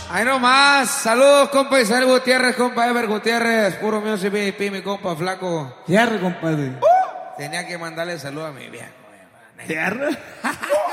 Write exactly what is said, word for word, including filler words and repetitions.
Ahí nomás. Saludos, compa Isabel Gutiérrez, compa Ever Gutiérrez. Puro Music V I P, mi compa flaco. Cierre, compadre. Tenía que mandarle saludos a mi viejo. Cierre.